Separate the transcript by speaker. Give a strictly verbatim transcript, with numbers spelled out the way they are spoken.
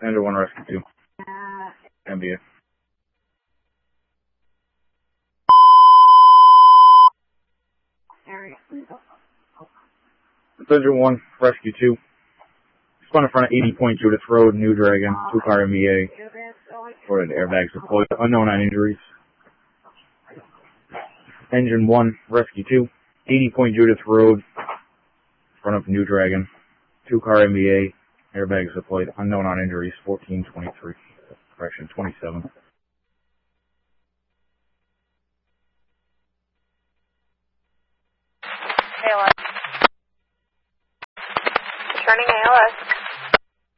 Speaker 1: Passenger one, Rescue two. M B A. Passenger one, Rescue two. Spun in front of eighty Point Judith Road, New Dragon, two-car M B A. Reported airbags deployed, unknown on injuries. Engine one, Rescue two. eighty Point Judith Road, in front of New Dragon, two-car M B A. Airbags deployed, unknown on injuries, fourteen twenty-three. Correction, twenty-seven.